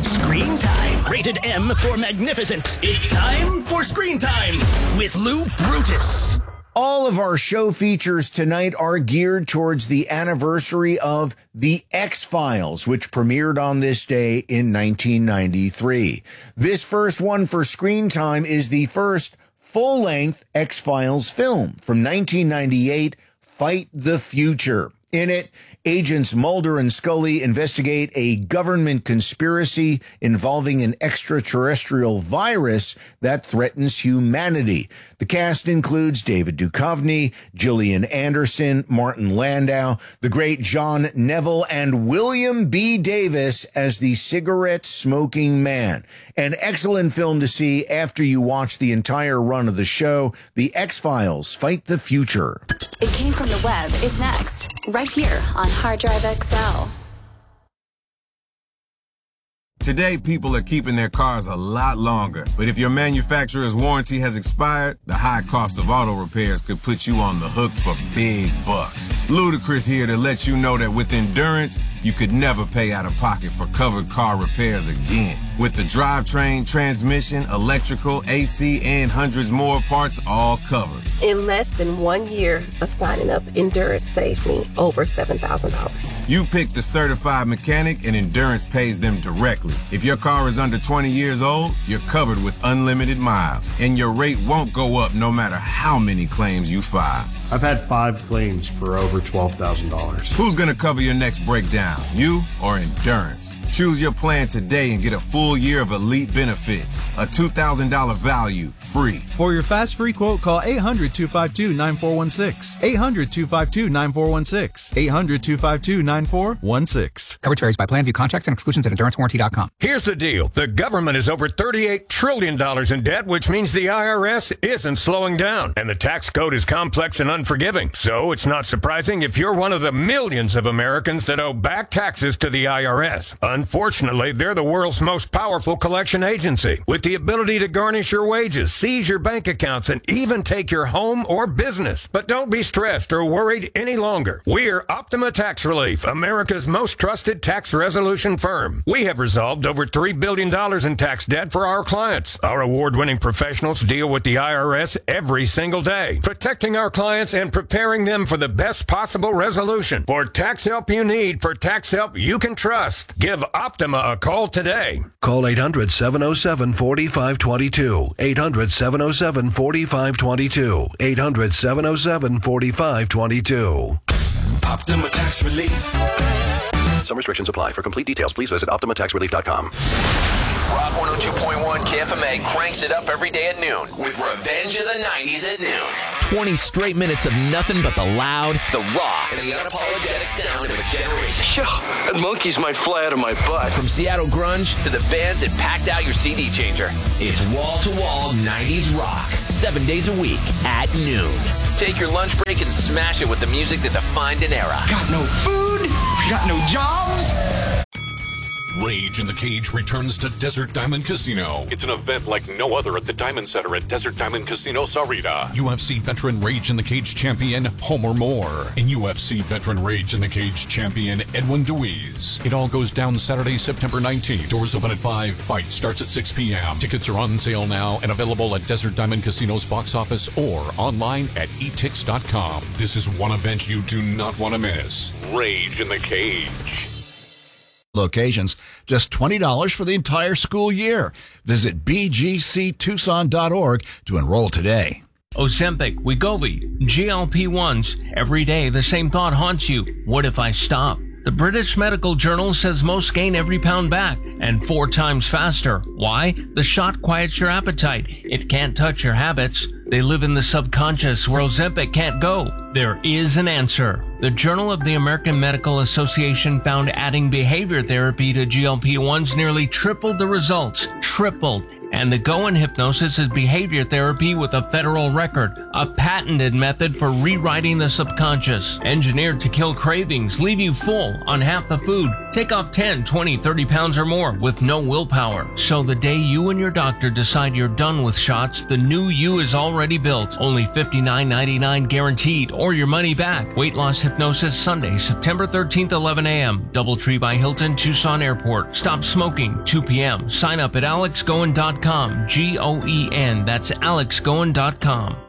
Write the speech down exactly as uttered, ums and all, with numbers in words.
Screen Time. Rated M for magnificent. It's time for Screen Time with Lou Brutus. All of our show features tonight are geared towards the anniversary of The X-Files, which premiered on this day in nineteen ninety-three. This first one for Screen Time is the first full-length X-Files film from nineteen ninety-eight, Fight the Future. In it, agents Mulder and Scully investigate a government conspiracy involving an extraterrestrial virus that threatens humanity. The cast includes David Duchovny, Gillian Anderson, Martin Landau, the great John Neville, and William B. Davis as the cigarette-smoking man. An excellent film to see after you watch the entire run of the show, The X-Files Fight the Future. It Came From the Web is next, right here on Hard Drive X L. Today, people are keeping their cars a lot longer. But if your manufacturer's warranty has expired, the high cost of auto repairs could put you on the hook for big bucks. Ludacris here to let you know that with Endurance, you could never pay out of pocket for covered car repairs again. With the drivetrain, transmission, electrical, A C, and hundreds more parts all covered. In less than one year of signing up, Endurance saved me over seven thousand dollars. You pick the certified mechanic and Endurance pays them directly. If your car is under twenty years old, you're covered with unlimited miles, and your rate won't go up no matter how many claims you file. I've had five claims for over twelve thousand dollars. Who's going to cover your next breakdown, you or Endurance? Choose your plan today and get a full year of elite benefits. A two thousand dollars value, free. For your fast free quote, call eight hundred, two five two, nine four one six. eight hundred, two five two, nine four one six. eight hundred, two five two, nine four one six. Coverage varies by plan. View contracts and exclusions at endurance warranty dot com. Here's the deal. The government is over thirty-eight trillion dollars in debt, which means the I R S isn't slowing down. And the tax code is complex and unforgiving. So it's not surprising if you're one of the millions of Americans that owe back taxes to the I R S. Unfortunately, they're the world's most powerful collection agency, with the ability to garnish your wages, seize your bank accounts, and even take your home or business. But don't be stressed or worried any longer. We're Optima Tax Relief, America's most trusted tax resolution firm. We have resolved over three billion dollars in tax debt for our clients. Our award-winning professionals deal with the I R S every single day, protecting our clients and preparing them for the best possible resolution. For tax help you need, for tax help you can trust, give Optima a call today. Call eight hundred, seven oh seven, four five two two. eight hundred, seven oh seven, four five two two. eight hundred, seven oh seven, four five two two. Optima Tax Relief. Some restrictions apply. For complete details, please visit optima tax relief dot com. Rock one oh two point one K F M A cranks it up every day at noon with Revenge of the nineties at noon. twenty straight minutes of nothing but the loud, the raw, and the unapologetic sound of a generation. That monkeys might fly out of my butt. From Seattle grunge to the bands that packed out your C D changer. It's wall-to-wall nineties rock, seven days a week at noon. Take your lunch break and smash it with the music that defined an era. Got no food? Got no jobs? Rage in the Cage returns to Desert Diamond Casino. It's an event like no other at the Diamond Center at Desert Diamond Casino Sarita. U F C veteran Rage in the Cage champion Homer Moore and U F C veteran Rage in the Cage champion Edwin Deweese. It all goes down Saturday, September nineteenth. Doors open at five. Fight starts at six p.m. Tickets are on sale now and available at Desert Diamond Casino's box office or online at e tix dot com. This is one event you do not want to miss. Rage in the Cage. Locations, just twenty dollars for the entire school year. Visit b g c tucson dot org to enroll today. Ozempic, Wegovy, G L P ones. Every day the same thought haunts you. What if I stop? The British Medical Journal says most gain every pound back and four times faster. Why? The shot quiets your appetite. It can't touch your habits. They live in the subconscious where Ozempic can't go. There is an answer. The Journal of the American Medical Association found adding behavior therapy to G L P ones nearly tripled the results. Tripled. And the Goen hypnosis is behavior therapy with a federal record, a patented method for rewriting the subconscious, engineered to kill cravings, leave you full on half the food, take off ten, twenty, thirty pounds or more with no willpower. So the day you and your doctor decide you're done with shots, the new you is already built. Only fifty-nine ninety-nine guaranteed or your money back. Weight loss hypnosis Sunday, September thirteenth, eleven a.m. Doubletree by Hilton, Tucson Airport. Stop smoking, two p.m. Sign up at alex goen dot com. G O E N. That's alex goen dot com.